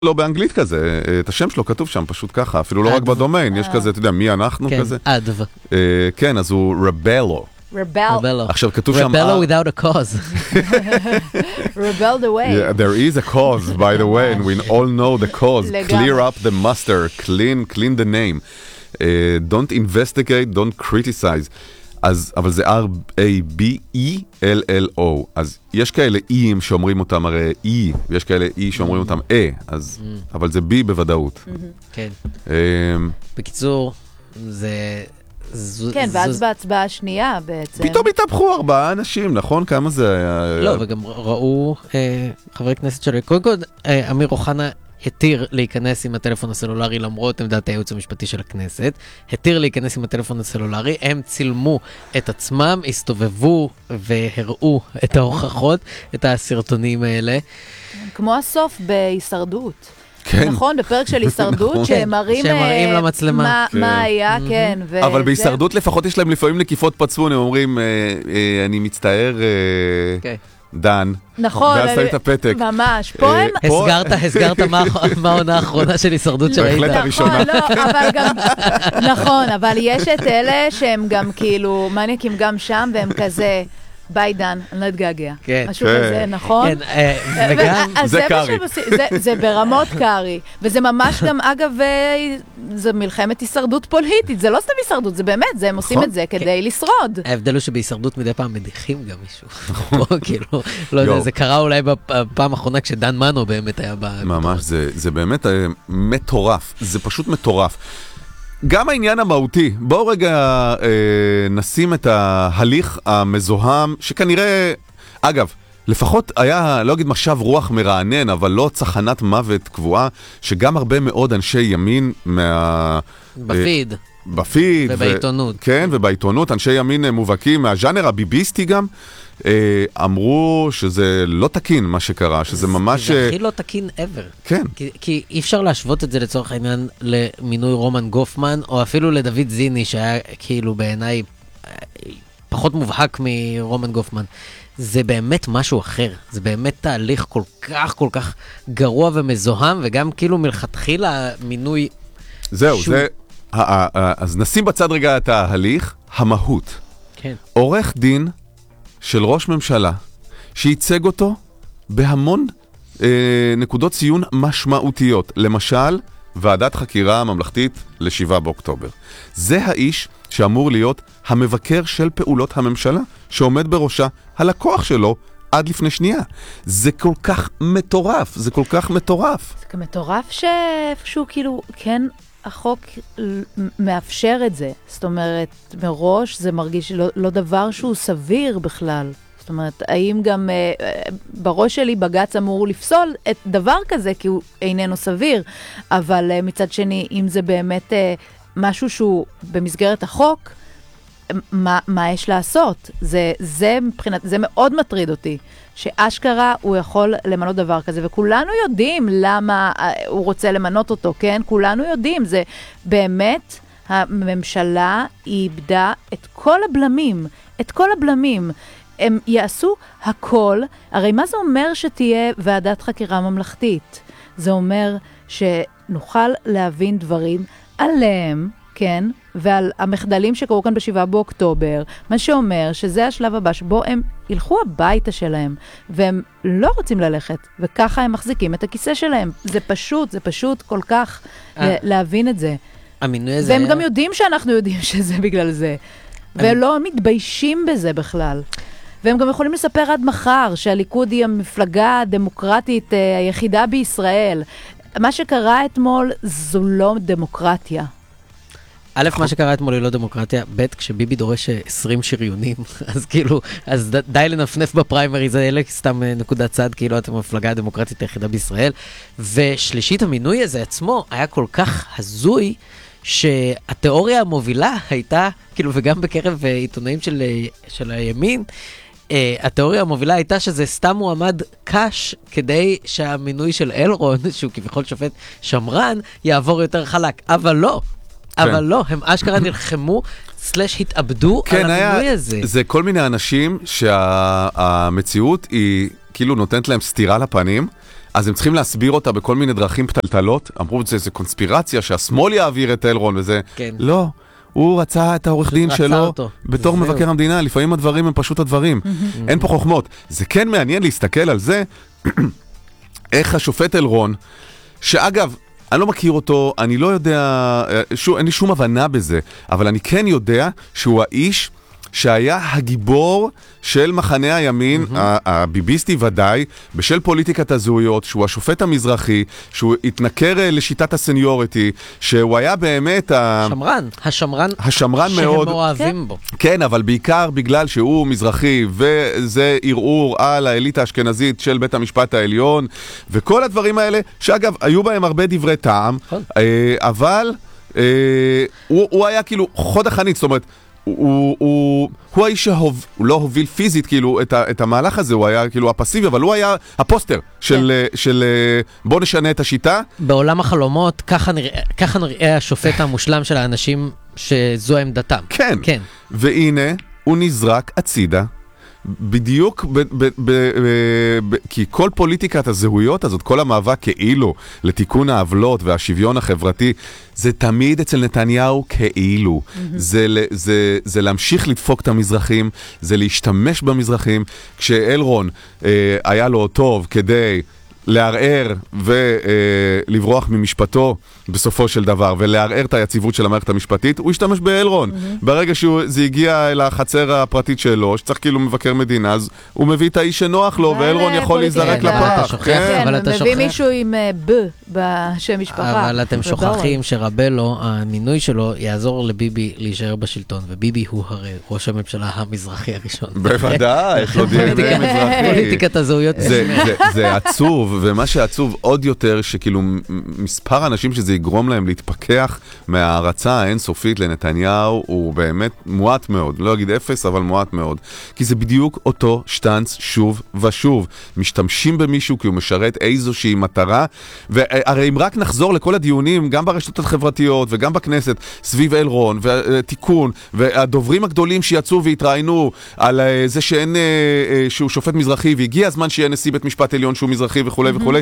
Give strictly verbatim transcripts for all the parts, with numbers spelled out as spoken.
לא באנגלית כזה, את השם שלו כתוב שם פשוט ככה, אפילו לא רק בדומיין, יש כזה, אתה יודע, מי אנחנו כזה? כן, אדו. כן, אז הוא רבלו. Rebel. עכשיו כתוב שם... Rebello without a cause. Rebel the way. Yeah, there is a cause, by the way, and we all know the cause. Clear up the muster, clean, clean the name. Uh, don't investigate, don't criticize. אז, אבל זה R-A-B-E-L-L-O. אז יש כאלה E'ים שאומרים אותם הרי E, ויש כאלה E שאומרים אותם A, אז, אבל זה B בוודאות. כן. Um, בקיצור, זה... כן, ואז בהצבעה השנייה בעצם. פתאום התהפכו ארבעה אנשים, נכון? כמה זה היה? לא, וגם ראו חברי כנסת שלו. קודם כל, אמיר אוחנה התיר להיכנס עם הטלפון הסלולרי למרות עמדת הייעוץ המשפטי של הכנסת. התיר להיכנס עם הטלפון הסלולרי. הם צילמו את עצמם, הסתובבו והראו את ההוכחות, את הסרטונים האלה. כמו הסוף בהישרדות. כן. נכון, בפרק של הישרדות, שהם מראים למצלמה. מה היה, כן. אבל בהישרדות לפחות יש להם לפעמים נקיפות פצפון, הם אומרים, אני מצטער, דן. נכון. ואז שמים את הפתק. ממש. פה הם... הסגרת, הסגרת מה העונה האחרונה של הישרדות שראית. בהחלט הראשונה. אבל גם... נכון, אבל יש את אלה שהם גם כאילו מניאקים גם שם, והם כזה... ביי דן, אני לא אתגעגע. כן. משהו כזה, נכון? כן, וגם... זה קארי. זה ברמות קארי. וזה ממש גם, אגב, זה מלחמת הישרדות פוליטית. זה לא סתם הישרדות, זה באמת, הם עושים את זה כדי לשרוד. ההבדל הוא שבהישרדות מדי פעם מדיחים גם מישהו. כאילו, לא יודע, זה קרה אולי בפעם האחרונה כשדן מנו באמת היה ב... ממש, זה באמת מטורף. זה פשוט מטורף. גם העניין המהותי, בואו רגע אה, נשים את ההליך המזוהם, שכנראה, אגב, לפחות היה, לא אגיד משב רוח מרענן, אבל לא צחנת מוות קבועה, שגם הרבה מאוד אנשי ימין מה... בפיד. אה, בפיד. ובעיתונות. ו... כן, ובעיתונות, אנשי ימין מובהקים, מהז'אנר הביביסטי גם, אה, אמרו שזה לא תקין מה שקרה, שזה ממש... זה הכי לא תקין ever. כן. כי, כי אי אפשר להשוות את זה לצורך העניין למינוי רומן גופמן, או אפילו לדוד זיני, שהיה כאילו בעיניי פחות מובהק מרומן גופמן. זה באמת משהו אחר. זה באמת תהליך כל כך כל כך גרוע ומזוהם, וגם כאילו מלכתחילה מינוי... זהו, שהוא... זה... אז נשים בצד רגע את ההליך, המהות. כן. עורך דין של ראש ממשלה, שייצג אותו בהמון אה, נקודות ציון משמעותיות. למשל, ועדת חקירה ממלכתית לשבעה באוקטובר. זה האיש שאמור להיות המבקר של פעולות הממשלה, שעומד בראשה הלקוח שלו עד לפני שנייה. זה כל כך מטורף, זה כל כך מטורף. זה מטורף שאיפשהו כאילו, כן... החוק מאפשר את זה. זאת אומרת, מראש זה מרגיש לא, לא דבר שהוא סביר בכלל. זאת אומרת, האם גם אה, בראש שלי בגץ אמור לפסול את דבר כזה, כי הוא איננו סביר. אבל אה, מצד שני, אם זה באמת אה, משהו שהוא במסגרת החוק, מה, מה יש לעשות? זה, זה מבחינת, זה מאוד מטריד אותי. שאשכרה הוא יכול למנות דבר כזה, וכולנו יודעים למה הוא רוצה למנות אותו, כן? כולנו יודעים, זה באמת, הממשלה איבדה את כל הבלמים, את כל הבלמים. הם יעשו הכל, הרי מה זה אומר שתהיה ועדת חקירה ממלכתית? זה אומר שנוכל להבין דברים עליהם, כן? ועל המחדלים שקרו כאן בשבעה באוקטובר, מה שאומר שזה השלב הבא שבו הם ילכו הביתה שלהם, והם לא רוצים ללכת, וככה הם מחזיקים את הכיסא שלהם. זה פשוט, זה פשוט כל כך להבין את זה. המינוי הזה... והם גם יודעים שאנחנו יודעים שזה בגלל זה, והם לא מתביישים בזה בכלל. והם גם יכולים לספר עד מחר שהליכוד היא המפלגה הדמוקרטית היחידה בישראל. מה שקרה אתמול זו לא דמוקרטיה. א', מה שקרה אתמול היא לא דמוקרטיה, ב', כשביבי דורש עשרים שריונים, אז כאילו, אז די לנפנף בפריימרי, זה אלה סתם נקודת צד, כאילו אתם המפלגה הדמוקרטית היחידה בישראל, ושלישית, המינוי הזה עצמו היה כל כך הזוי, שהתיאוריה המובילה הייתה, כאילו, וגם בקרב עיתונאים של, של הימין, התיאוריה המובילה הייתה שזה סתם מועמד קש כדי שהמינוי של אלרון, שהוא כביכול שופט שמרן, יעבור יותר חלק, אבל לא. אבל לא, הם אשכרה נלחמו, סלש התאבדו על המינוי הזה. זה כל מיני אנשים שהמציאות היא כאילו נותנת להם סתירה לפנים, אז הם צריכים להסביר אותה בכל מיני דרכים פתלתלות. אמרו את זה, זה קונספירציה שהשמאל יעביר את אלרון וזה. כן. לא, הוא רצה את העורך דין שלו אותו. בתור זהו. מבקר המדינה. לפעמים הדברים הם פשוט הדברים. אין פה חוכמות. זה כן מעניין להסתכל על זה, איך השופט אלרון, שאגב, אני לא מכיר אותו, אני לא יודע, שוב, אין לי שום הבנה בזה, אבל אני כן יודע שהוא האיש שהיה הגיבור של מחנה הימין, mm-hmm. הביביסטי ודאי, בשל פוליטיקת הזהויות, שהוא השופט המזרחי, שהוא התנכר לשיטת הסניוריטי, שהוא היה באמת שמרן, השמרן, השמרן מאוד, שהם אוהבים בו. כן, אבל בעיקר בגלל שהוא מזרחי, וזה ערעור על האליטה האשכנזית של בית המשפט העליון, וכל הדברים האלה, שאגב, היו בהם הרבה דברי טעם, אבל הוא, הוא היה כאילו חוד החנית, זאת אומרת, הוא, הוא, הוא האיש שהוב, הוא לא הוביל פיזית כאילו את, ה, את המהלך הזה, הוא היה כאילו הפסיבי, אבל הוא היה הפוסטר של, כן. של בוא נשנה את השיטה. בעולם החלומות, ככה נראה, ככה נראה השופט המושלם של האנשים שזו עמדתם. כן, כן. והנה הוא נזרק הצידה. בדיוק, ב, ב, ב, ב, ב, כי כל פוליטיקת הזהויות הזאת, כל המאבק כאילו לתיקון העוולות והשוויון החברתי, זה תמיד אצל נתניהו כאילו. Mm-hmm. זה, זה, זה להמשיך לדפוק את המזרחים, זה להשתמש במזרחים. כשאלרון אה, היה לו טוב כדי לערער ולברוח ממשפטו בסופו של דבר, ולערער את היציבות של המערכת המשפטית, הוא השתמש באלרון. Mm-hmm. ברגע שזה הגיע אל החצר הפרטית שלו, שצריך כאילו מבקר מדינה, אז הוא מביא את האיש שנוח לו, ואלרון יכול להיזרק לפח. כן, אבל אתה מביא מישהו עם ב בשם משפחה. אבל אתם שוכחים שרבלו, המינוי שלו, יעזור לביבי להישאר בשלטון, וביבי הוא הרי ראש הממשלה המזרחי הראשון. בוודאי, יש לו די אן איי מזרחי. פוליטיקת הזהויות. זה עצוב, ומה שעצוב עוד יותר, שכאילו מספר אנשים שזה יגרום להם להתפכח מההרצה האינסופית לנתניהו, הוא באמת מועט מאוד. לא אגיד אפס, אבל מועט מאוד. כי זה בדיוק אותו שטנץ שוב ושוב. משתמשים במישהו כי הוא משרת איזושהי מטרה, והרי אם רק נחזור לכל הדיונים, גם ברשתות החברתיות וגם בכנסת, סביב אלרון ותיקון, והדוברים הגדולים שיצאו והתראינו על זה שאין, שהוא שופט מזרחי, והגיע הזמן שיהיה נשיא בית משפט עליון שהוא מזרחי וכו' וכו'.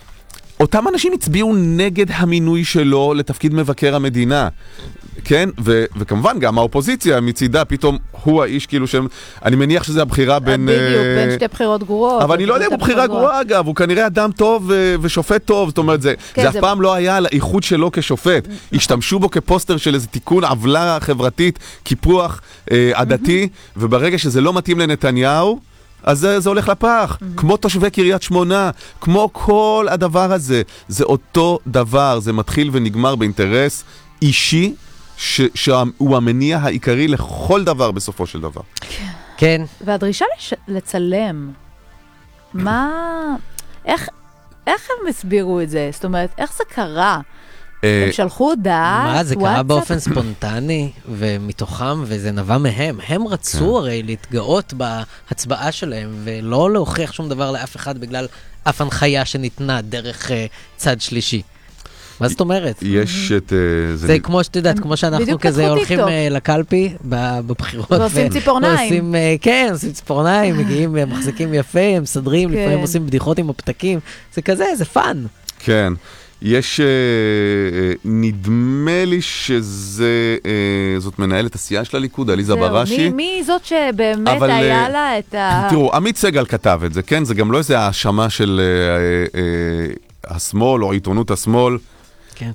אותם אנשים הצביעו נגד המינוי שלו לתפקיד מבקר המדינה. כן, ו- וכמובן גם האופוזיציה מצידה, פתאום הוא האיש כאילו שהם, אני מניח שזה הבחירה בין... בדיוק, בין שתי בחירות גרועות. אבל אני לא יודע אם הוא בחירה גרועה אגב, הוא כנראה אדם טוב ו- ושופט טוב, זאת אומרת, זה, כן, זה, זה אף פעם לא היה על האיכות שלו כשופט. השתמשו בו כפוסטר של איזה תיקון עוולה חברתית, קיפוח אה, עדתי, וברגע שזה לא מתאים לנתניהו, אז זה, זה הולך לפח, mm-hmm. כמו תושבי קריית שמונה, כמו כל הדבר הזה. זה אותו דבר, זה מתחיל ונגמר באינטרס אישי, ש- שהוא המניע העיקרי לכל דבר בסופו של דבר. כן. והדרישה לש- לצלם, מה... איך, איך הם הסבירו את זה? זאת אומרת, איך זה קרה? הם שלחו הודעה, מה, זה קרה באופן ספונטני, ומתוכם, וזה נבע מהם. הם רצו הרי להתגאות בהצבעה שלהם, ולא להוכיח שום דבר לאף אחד, בגלל אף הנחיה שניתנה דרך צד שלישי. מה זאת אומרת? יש את... זה כמו שאת יודעת, כמו שאנחנו כזה הולכים לקלפי בבחירות. ועושים ציפורניים. כן, עושים ציפורניים, מגיעים, מחזיקים יפה, מסדרים, לפעמים עושים בדיחות עם הפתקים. זה כזה, זה פאן. כן. יש, נדמה לי שזה, זאת מנהלת הסיעה של הליכוד, עליזה בראשי. מי זאת שבאמת היה לה את ה... תראו, עמית סגל כתב את זה, כן? זה גם לא איזה האשמה של השמאל או עיתונות השמאל. כן.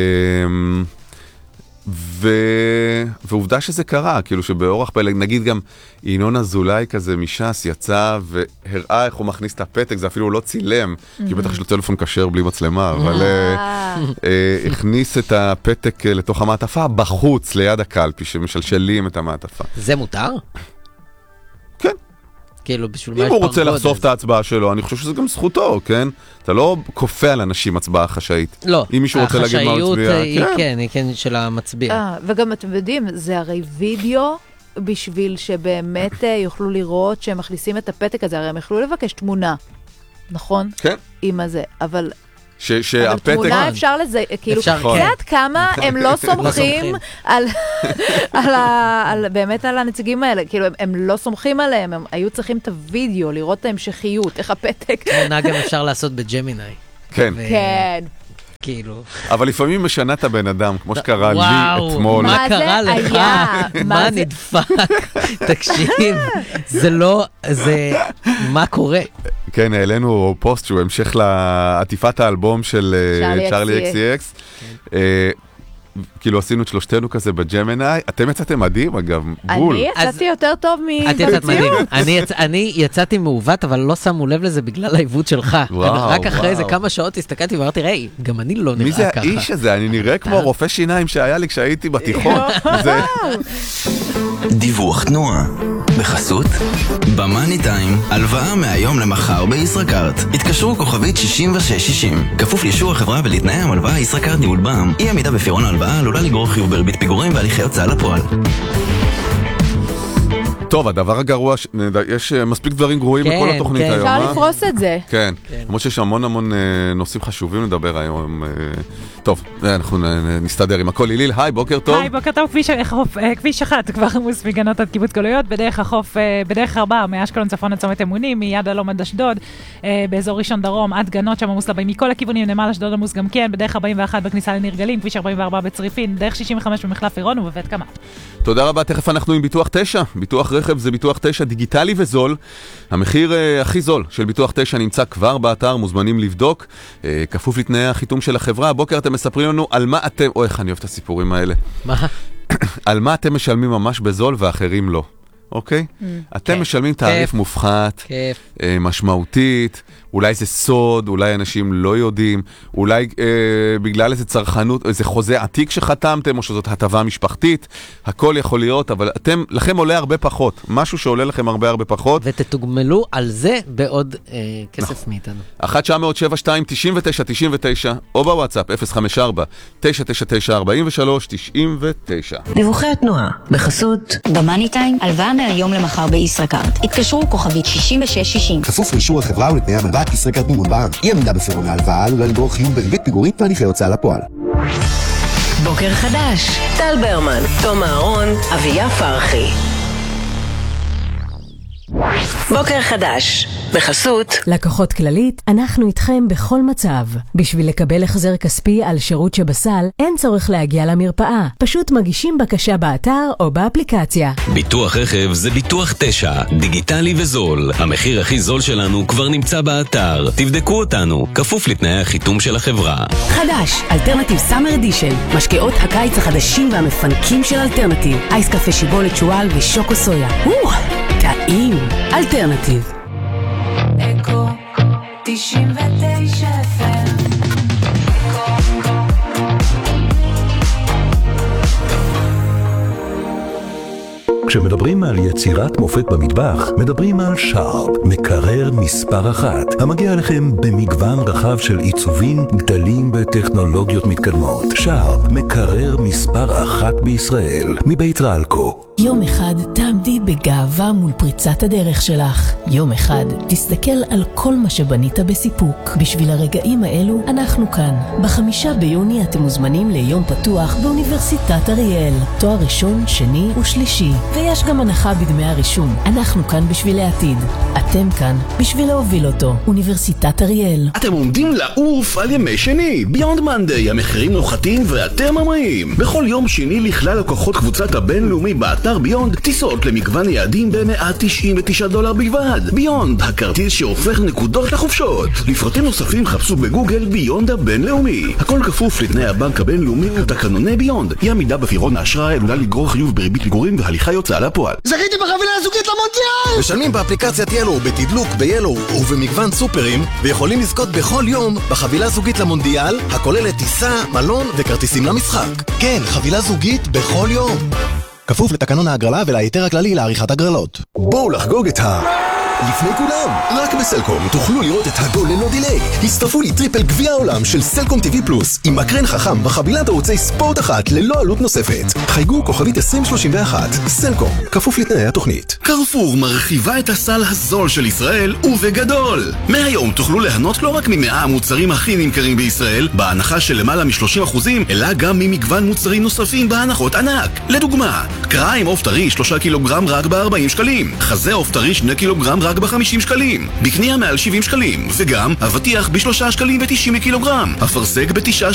ו... ועובדה שזה קרה, כאילו שבאורח פלג, נגיד גם ינון אזולאי כזה מש"ס יצא והראה איך הוא מכניס את הפתק, זה אפילו לא צילם, כי בטח יש לו טלפון כשר בלי מצלמה, אבל הכניס את הפתק לתוך המעטפה בחוץ, ליד הקלפי, שמשלשלים את המעטפה. זה מותר? כן. כאילו, בשביל מה אם יש הוא רוצה פרגוד, לחשוף אז... את ההצבעה שלו, אני חושב שזה גם זכותו, כן? אתה לא כופה על אנשים הצבעה חשאית. לא, אם מישהו רוצה להגיד מה הוא מצביע. היא כן, כן, היא כן של המצביע. אה, וגם אתם יודעים, זה הרי וידאו בשביל שבאמת יוכלו לראות שהם מכניסים את הפתק הזה, הרי הם יכלו לבקש תמונה, נכון? כן. עם הזה, אבל ש- אבל שהפתק... תמונה אפשר לזה, כאילו, אפשר, זה כן. עד כמה הם לא סומכים סומכים. על, על, ה- על, באמת על הנציגים האלה, כאילו, הם, הם לא סומכים עליהם, הם היו צריכים את הוידאו, לראות את ההמשכיות, איך הפתק, תמונה גם אפשר לעשות בג'מיני. כן, ו- כן. כאילו... אבל לפעמים משנה את הבן אדם, כמו שקרה לי וואו, אתמול. מה מה זה קרה לך? היה? מה מה זה- נדפק? תקשיב, זה לא, זה, מה קורה? כן, העלינו פוסט שהוא המשך לעטיפת האלבום של אה, צ'ארלי צ'ארלי אקס אקס סי אקס. אה, כאילו עשינו את שלושתנו כזה בג'מיני. אתם יצאתם מדהים, אגב, בול. אני יצאתי יותר טוב את יצאת מדהים. מבמציאות. אני יצ- אני יצאתי מעוות, אבל לא שמו לב לזה בגלל העיוות שלך. וואו, רק אחרי איזה וואו. כמה שעות הסתכלתי ואמרתי, ראי, גם אני לא מי זה נראה ככה. האיש הזה? אני נראה כמו רופא שיניים שהיה לי כשהייתי בתיכון. זה... דיווח תנועה. בחסות במאני טיים, הלוואה מהיום למחר בישראכרט. התקשרו כוכבית שישים ושש שישים. כפוף לאישור החברה ולתנאי המלוואה ישראכרט ניהול בע"מ. אי עמידה בפירעון ההלוואה עלולה לגרור חיוב בריבית פיגורים והליכי הוצאה לפועל. טוב, הדבר הגרוע, ש- יש אה, מספיק דברים גרועים כן, בכל התוכנית כן. היום, אפשר אה? לפרוס את זה. כן, כן. למרות שיש המון המון אה, נושאים חשובים לדבר היום. אה, טוב, אה, אנחנו נ- נ- נסתדר עם הכל. ליליל, היי, בוקר טוב. היי, בוקר טוב, כביש החוף, אה, כביש אחת, כבר עמוס מגנות עד קיבוץ גלויות, בדרך החוף, אה, בדרך ארבע, מאשקלון צפון עד צומת אמונים, מיד הלום עד אשדוד, אה, באזור ראשון דרום, עד גנות, שם עמוס לבאים מכל הכיוונים, נמל אשדוד עמוס גם כן, בדרך ארבעים ואחת בכניסה לניר גלים, כביש ארבעים וארבע בצריפין, דרך שישים וחמש במחלף עירון ובבית קמה. תודה רבה, תכף אנחנו עם ביטוח תשע. ביטוח רכב זה ביטוח תשע דיגיטלי וזול. המחיר אה, הכי זול של ביטוח תשע נמצא כבר באתר, מוזמנים לבדוק. אה, כפוף לתנאי החיתום של החברה. הבוקר אתם מספרים לנו על מה אתם... אוי, איך אני אוהב את הסיפורים האלה. מה? על מה אתם משלמים ממש בזול ואחרים לא. אוקיי? אתם כן. משלמים תעריף כיף. מופחת, כיף. אה, משמעותית, אולי זה סוד, אולי אנשים לא יודעים, אולי אה, בגלל איזה צרכנות, איזה חוזה עתיק שחתמתם, או שזאת הטבה משפחתית, הכל יכול להיות, אבל אתם, לכם עולה הרבה פחות, משהו שעולה לכם הרבה הרבה פחות. ותתוגמלו על זה בעוד אה, כסף מאיתנו. אחת תשע אפס אפס שבע שתיים תשעים ותשע תשעים ותשע, או בוואטסאפ אפס חמש ארבע תשע תשע תשע ארבעים ושלוש תשעים ותשע. דיווחי התנועה, בחסות במאני טיים, הלוואה מהיום למחר בישראכרט. התקשרו כוכבית שישים ושש שישים. כפוף לאישור החברה ולתנאי המלוואה ישראכרט ניהול בע"מ. אי עמידה בפירעון ההלוואה עלולה לגרור חיוב בריבית פיגורים והליכי הוצאה לפועל. בוקר חדש, טל ברמן, תום אהרון, אביה פרחי. בוקר חדש, בחסות לקוחות כללית, אנחנו איתכם בכל מצב. בשביל לקבל החזר כספי על שירות שבסל, אין צורך להגיע למרפאה. פשוט מגישים בקשה באתר או באפליקציה. ביטוח רכב זה ביטוח תשע, דיגיטלי וזול. המחיר הכי זול שלנו כבר נמצא באתר. תבדקו אותנו, כפוף לתנאי החיתום של החברה. חדש, אלטרנטיב סאמר אדישן. משקאות הקיץ החדשים והמפנקים של אלטרנטיב. אייס קפה שיבולת שואל ושוקו סויה. או, טעים. אלטרנטיב. אקו תשעים ותשע אף אם. כשמדברים על יצירת מופת במטבח, מדברים על שרפ, מקרר מספר אחת, המגיע לכם במגוון רחב של עיצובים, גדלים וטכנולוגיות מתקדמות. שרפ, מקרר מספר אחת בישראל, מבית רלקו. יום אחד תעמדי בגאווה מול פריצת הדרך שלך. יום אחד תסתכל על כל מה שבנית בסיפוק. בשביל הרגעים האלו אנחנו כאן. בחמישה ביוני אתם מוזמנים ליום פתוח באוניברסיטת אריאל. תואר ראשון, שני ושלישי. ויש גם הנחה בדמי הרישום. אנחנו כאן בשביל העתיד. אתם כאן בשביל להוביל אותו. אוניברסיטת אריאל. אתם עומדים לעוף על ימי שני. ביונד מנדי, המחירים נוחתים ואתם ממריאים. בכל יום שני לכלל לקוחות קבוצת הבינלאומי באתר ביונד, טיסות למגוון יעדים ב-מאה תשעים ותשעה דולר בלבד. ביונד, הכרטיס שהופך נקודות לחופשות. לפרטים נוספים חפשו בגוגל ביונד הבינלאומי. הכל כפוף לתנאי הבנק הבינלאומי ותקנוני ביונד. אי עמידה בפירעון האשראי עלולה לגרור חיוב בריבית פיגורים והליכי הוצאה לפועל. זכיתי בחבילה הזוגית למונדיאל! משלמים באפליקציית ילו, בתדלוק, ביילו ובמגוון סופרים, ויכולים לזכות בכל יום בחבילה זוגית למונדיאל, הכוללת טיסה, מלון וכרטיסים למשחק. כן, חבילה זוגית בכל יום. כפוף לתקנון ההגרלה ולהיתר הכללי לעריכת הגרלות. בואו לחגוג את ה... לפני כולם, רק בסלקום תוכלו לראות את הגול ללא דיליי. הצטרפו לי טריפל גביע העולם של סלקום טיווי פלוס עם מקרן חכם בחבילת ערוצי ספורט אחת ללא עלות נוספת. חייגו כוכבית עשרים שלושים ואחת. סלקום, כפוף לתנאי התוכנית. קרפור מרחיבה את הסל הזול של ישראל ובגדול. מהיום תוכלו ליהנות לא רק ממאה המוצרים הכי נמכרים בישראל בהנחה של למעלה מ-שלושים אחוזים, אלא גם ממגוון מוצרים נוספים בהנחות ענק. לדוגמה, קריים עוף טרי שלושה קילוגרם רק ב-ארבעים שקלים, חזה עוף טרי שני קילוגרם רק ב-חמישים שקלים, בקנייה מעל שבעים שקלים, וגם אבטיח ב-שלושה שקלים ו-תשעים קילוגרם, אפרסק ב-תשעה